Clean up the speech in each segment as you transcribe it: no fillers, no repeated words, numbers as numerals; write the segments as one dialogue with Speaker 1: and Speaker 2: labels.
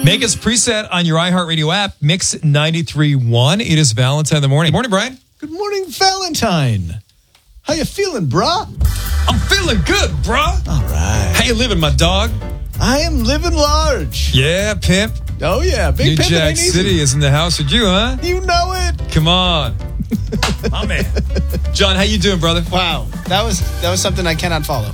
Speaker 1: Make us preset on your iHeartRadio app, Mix 93.1. It is Valentine in the morning. Morning, Brian.
Speaker 2: Good morning, Valentine. How you feeling, brah?
Speaker 1: I'm feeling good, bruh.
Speaker 2: All right.
Speaker 1: How you living, my dog?
Speaker 2: I am living large.
Speaker 1: Yeah, pimp.
Speaker 2: Oh, yeah. Big
Speaker 1: New
Speaker 2: pimp
Speaker 1: Jack
Speaker 2: ain't easy.
Speaker 1: City is in the house with you, huh?
Speaker 2: You know it.
Speaker 1: Come on. My man. John, how you doing, brother?
Speaker 3: Wow, that was something I cannot follow.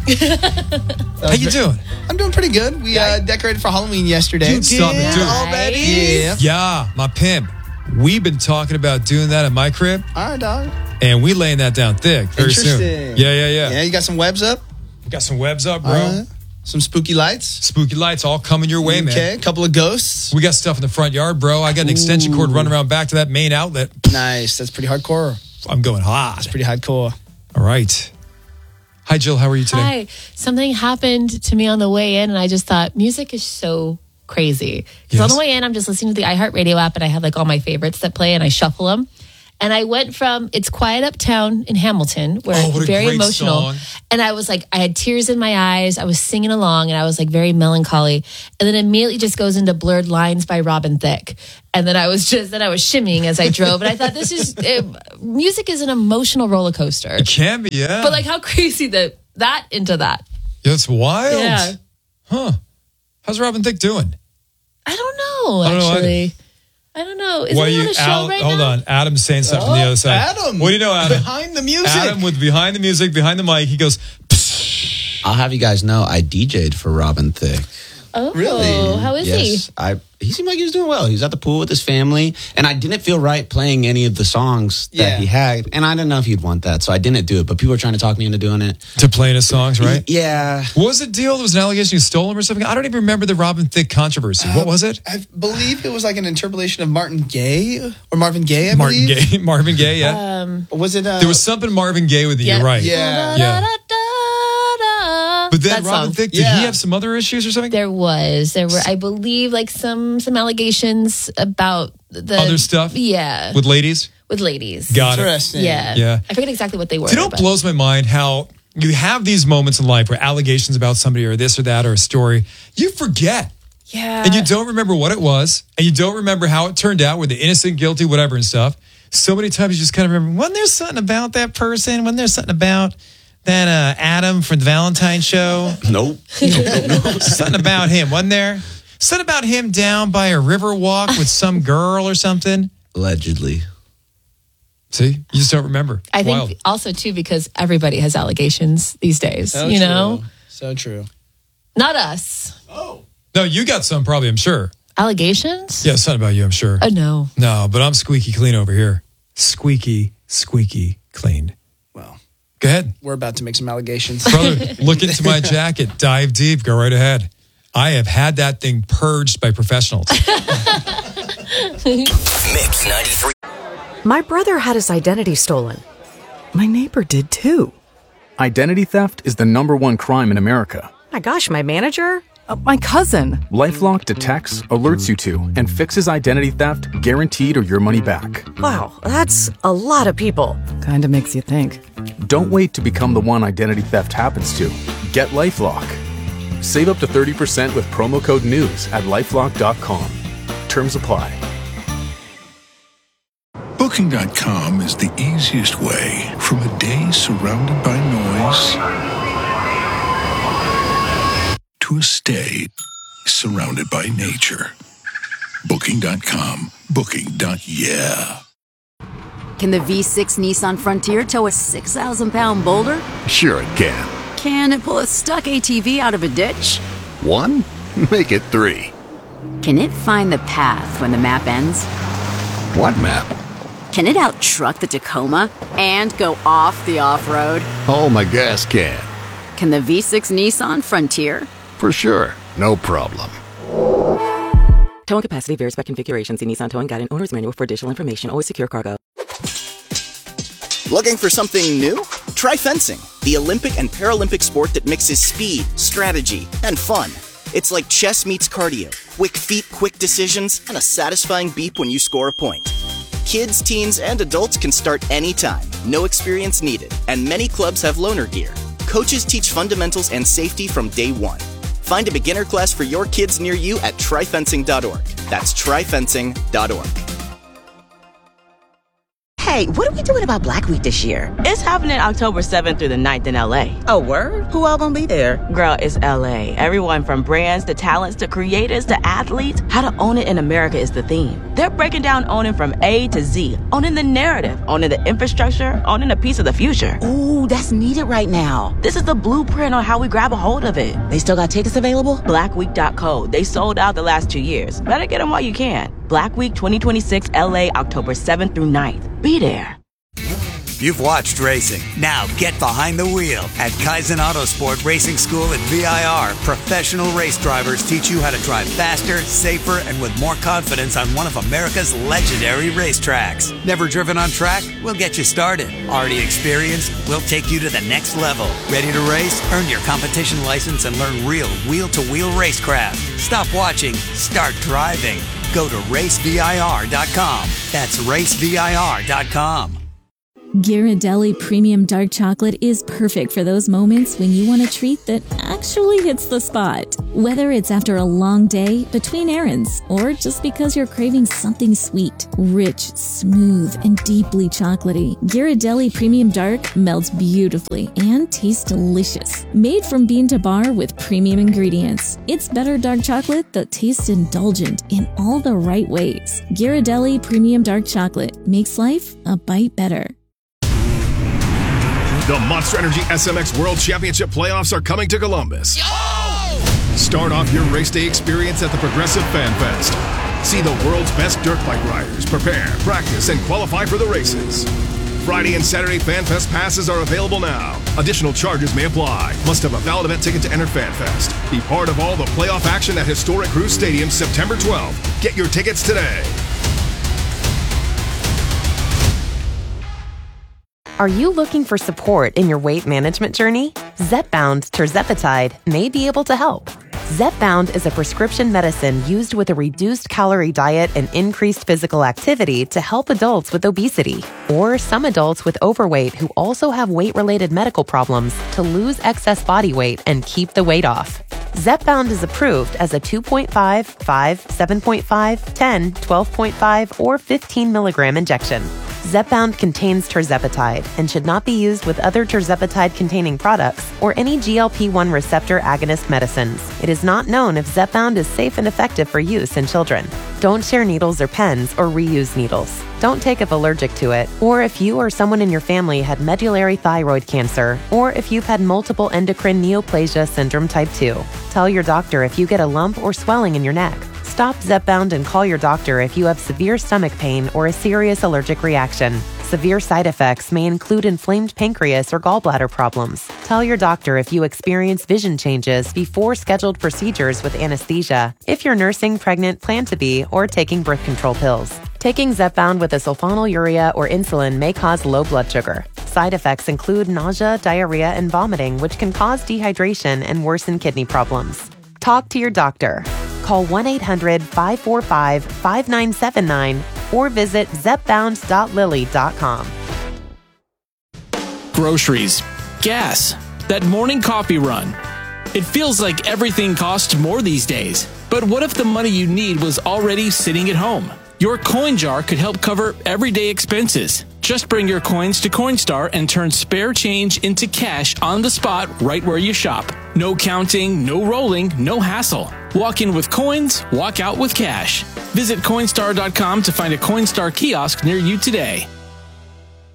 Speaker 1: How you doing?
Speaker 3: I'm doing pretty good. We decorated for Halloween yesterday.
Speaker 1: Dude, stop it, dude.
Speaker 2: Already?
Speaker 3: Yeah.
Speaker 1: Yeah, my pimp. We've been talking about doing that at my crib,
Speaker 3: All right, dog.
Speaker 1: and we laying that down thick very soon.
Speaker 3: Interesting.
Speaker 1: Yeah.
Speaker 3: Yeah, you got some webs up?
Speaker 1: We got some webs up, bro.
Speaker 3: Some spooky lights?
Speaker 1: Spooky lights all coming your way, man.
Speaker 3: Okay, a couple of ghosts.
Speaker 1: We got stuff in the front yard, bro. I got an extension cord running around back to that main outlet.
Speaker 3: Nice. That's pretty hardcore.
Speaker 1: I'm going hot.
Speaker 3: Pretty hardcore.
Speaker 1: All right. Hi, Jill. How are you today?
Speaker 4: Hi. Something happened to me on the way in, and I just thought music is so crazy. Because on the way in, I'm just listening to the iHeartRadio app, and I have like all my favorites that play, and I shuffle them. And I went from It's Quiet Uptown in Hamilton, where
Speaker 1: what
Speaker 4: it's
Speaker 1: a
Speaker 4: very
Speaker 1: great
Speaker 4: emotional.
Speaker 1: song.
Speaker 4: And I was like, I had tears in my eyes. I was singing along, and I was like very melancholy. And then immediately just goes into Blurred Lines by Robin Thicke. And then I was shimmying as I drove. And I thought, music is an emotional roller coaster.
Speaker 1: It can be, yeah.
Speaker 4: But like, how crazy that into that.
Speaker 1: Yeah, it's wild.
Speaker 4: Yeah.
Speaker 1: Huh. How's Robin Thicke doing?
Speaker 4: I don't know,
Speaker 1: I don't know
Speaker 4: actually. I don't know. Is he on a show right
Speaker 1: hold
Speaker 4: now?
Speaker 1: on. Adam's saying something from the other side.
Speaker 3: Adam.
Speaker 1: What do you know, Adam?
Speaker 3: Behind the music.
Speaker 1: Adam with behind the music, behind the mic. He goes,
Speaker 5: I'll have you guys know I DJ'd for Robin Thicke.
Speaker 4: Oh,
Speaker 3: Really?
Speaker 4: How is
Speaker 5: Yes, he seemed like he was doing well. He was at the pool with his family, and I didn't feel right playing any of the songs that
Speaker 3: Yeah.
Speaker 5: he had, and I didn't know if he'd want that, so I didn't do it. But people were trying to talk me into doing it.
Speaker 1: to playing his songs, right?
Speaker 5: Yeah.
Speaker 1: What was the deal? There was an allegation you stole him or something? I don't even remember the Robin Thicke controversy. What was it?
Speaker 3: I believe it was like an interpolation of Marvin Gaye, I
Speaker 1: Marvin
Speaker 3: believe.
Speaker 1: Gaye. Marvin Gaye, yeah.
Speaker 3: Or was it?
Speaker 1: There was something Marvin Gaye with it.
Speaker 4: Yeah.
Speaker 1: You're right.
Speaker 3: Yeah.
Speaker 1: Yeah. But then
Speaker 4: That
Speaker 1: Robin
Speaker 4: song.
Speaker 1: Thicke, did he have some other issues or something?
Speaker 4: There were, I believe, like some allegations about the
Speaker 1: Other stuff?
Speaker 4: Yeah,
Speaker 1: With ladies?
Speaker 4: with ladies.
Speaker 1: Got it.
Speaker 3: Interesting.
Speaker 4: Yeah,
Speaker 1: Yeah.
Speaker 4: I forget exactly what they were.
Speaker 1: You know, it
Speaker 4: but-
Speaker 1: blows my mind how you have these moments in life where allegations about somebody or this or that or a story, you forget.
Speaker 4: Yeah,
Speaker 1: And you don't remember what it was, and you don't remember how it turned out, were they innocent, guilty, whatever and stuff. So many times you just kind of remember, wasn't there something about that person? Wasn't there something about that Adam from the Valentine show?
Speaker 5: Nope.
Speaker 1: Something about him, wasn't there? Something about him down by a river walk with some girl or something?
Speaker 5: Allegedly.
Speaker 1: See? You just don't remember.
Speaker 4: I think
Speaker 1: Wild.
Speaker 4: also too because everybody has allegations these days.
Speaker 3: So
Speaker 4: you
Speaker 3: true.
Speaker 4: know,
Speaker 3: So true.
Speaker 4: not us.
Speaker 1: No, you got some probably, I'm sure.
Speaker 4: Allegations?
Speaker 1: Yeah, something about you, I'm sure.
Speaker 4: No.
Speaker 1: No, but I'm squeaky clean over here. Squeaky clean.
Speaker 3: Well,
Speaker 1: Go ahead.
Speaker 3: we're about to make some allegations.
Speaker 1: Brother, look into my jacket. Dive deep. Go right ahead. I have had that thing purged by professionals.
Speaker 6: Mix 93.
Speaker 7: My brother had his identity stolen. My neighbor did too.
Speaker 8: Identity theft is the #1 crime in America.
Speaker 7: My gosh, my manager? My cousin.
Speaker 8: LifeLock detects, alerts you to, and fixes identity theft guaranteed or your money back.
Speaker 7: Wow, that's a lot of people. Kinda makes you think.
Speaker 8: Don't wait to become the one identity theft happens to. Get LifeLock. Save up to 30% with promo code NEWS at lifelock.com. Terms apply.
Speaker 9: Booking.com is the easiest way from a day surrounded by noise to a stay surrounded by nature. Booking.com. Booking.yeah.
Speaker 10: Can the V6 Nissan Frontier tow a 6,000-pound boulder?
Speaker 9: Sure it can.
Speaker 10: Can it pull a stuck ATV out of a ditch?
Speaker 9: 1? Make it 3.
Speaker 10: Can it find the path when the map ends?
Speaker 9: What map?
Speaker 10: Can it out-truck the Tacoma and go off the off-road?
Speaker 9: Oh, my gas can.
Speaker 10: Can the V6 Nissan Frontier?
Speaker 9: For sure. No problem.
Speaker 7: Towing capacity varies by configuration. See Nissan Towing Guide and Owner's Manual for additional information. Always secure cargo.
Speaker 6: Looking for something new? Try fencing, the Olympic and Paralympic sport that mixes speed, strategy, and fun. It's like chess meets cardio. Quick feet, quick decisions, and a satisfying beep when you score a point. Kids, teens, and adults can start anytime. No experience needed. And many clubs have loaner gear. Coaches teach fundamentals and safety from day one. Find a beginner class for your kids near you at tryfencing.org. That's tryfencing.org.
Speaker 7: Hey, what are we doing about Black Week this year?
Speaker 11: It's happening October 7th through the 9th in LA.
Speaker 7: Oh, word? Who all gonna be there?
Speaker 11: Girl, it's LA. Everyone from brands to talents to creators to athletes. How to own it in America is the theme. They're breaking down owning from A to Z. Owning the narrative, owning the infrastructure, owning a piece of the future.
Speaker 7: Ooh, that's needed right now.
Speaker 11: This is the blueprint on how we grab a hold of it.
Speaker 7: They still got tickets available?
Speaker 11: Blackweek.co. They sold out the last 2 years. Better get them while you can. Black Week 2026 LA, October 7th through 9th. Be there.
Speaker 12: You've watched racing. Now get behind the wheel. At Kaizen Autosport Racing School at VIR, professional race drivers teach you how to drive faster, safer, and with more confidence on one of America's legendary racetracks. Never driven on track? We'll get you started. Already experienced? We'll take you to the next level. Ready to race? Earn your competition license and learn real wheel-to-wheel racecraft. Stop watching. Start driving. Go to racevir.com. That's racevir.com.
Speaker 13: Ghirardelli Premium Dark Chocolate is perfect for those moments when you want a treat that actually hits the spot. Whether it's after a long day, between errands, or just because you're craving something sweet, rich, smooth, and deeply chocolatey, Ghirardelli Premium Dark melts beautifully and tastes delicious. Made from bean to bar with premium ingredients, it's better dark chocolate that tastes indulgent in all the right ways. Ghirardelli Premium Dark Chocolate makes life a bite better.
Speaker 14: The Monster Energy SMX World Championship playoffs are coming to Columbus. Start off your race day experience at the Progressive Fan Fest. See the world's best dirt bike riders prepare, practice, and qualify for the races. Friday and Saturday Fan Fest passes are available now. Additional charges may apply. Must have a valid event ticket to enter Fan Fest. Be part of all the playoff action at historic Cruz Stadium September 12th. Get your tickets today.
Speaker 15: Are you looking for support in your weight management journey? Zepbound tirzepatide may be able to help. Zepbound is a prescription medicine used with a reduced calorie diet and increased physical activity to help adults with obesity, or some adults with overweight who also have weight-related medical problems to lose excess body weight and keep the weight off. Zepbound is approved as a 2.5, 5, 7.5, 10, 12.5, or 15 milligram injection. Zepbound contains tirzepatide and should not be used with other tirzepatide-containing products or any GLP-1 receptor agonist medicines. It is not known if Zepbound is safe and effective for use in children. Don't share needles or pens or reuse needles. Don't take if allergic to it, or if you or someone in your family had medullary thyroid cancer, or if you've had multiple endocrine neoplasia syndrome type 2. Tell your doctor if you get a lump or swelling in your neck. Stop Zepbound and call your doctor if you have severe stomach pain or a serious allergic reaction. Severe side effects may include inflamed pancreas or gallbladder problems. Tell your doctor if you experience vision changes before scheduled procedures with anesthesia, if you're nursing, pregnant, plan to be, or taking birth control pills. Taking Zepbound with a sulfonylurea or insulin may cause low blood sugar. Side effects include nausea, diarrhea, and vomiting, which can cause dehydration and worsen kidney problems. Talk to your doctor. Call 1-800-545-5979 or visit zepbound.lilly.com.
Speaker 16: Groceries, gas, that morning coffee run. It feels like everything costs more these days. But what if the money you need was already sitting at home? Your coin jar could help cover everyday expenses. Just bring your coins to Coinstar and turn spare change into cash on the spot right where you shop. No counting, no rolling, no hassle. Walk in with coins, walk out with cash. Visit Coinstar.com to find a Coinstar kiosk near you today.